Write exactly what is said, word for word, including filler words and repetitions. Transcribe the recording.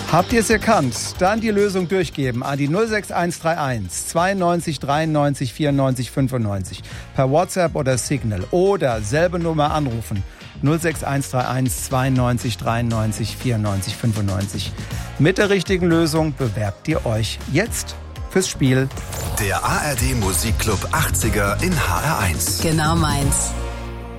Habt ihr es erkannt? Dann die Lösung durchgeben an die null sechs eins drei eins zweiundneunzig dreiundneunzig vierundneunzig fünfundneunzig per WhatsApp oder Signal oder selbe Nummer anrufen null sechs eins drei eins zweiundneunzig dreiundneunzig vierundneunzig fünfundneunzig. Mit der richtigen Lösung bewerbt ihr euch jetzt fürs Spiel. Der A R D Musikclub achtziger in H R eins. Genau meins.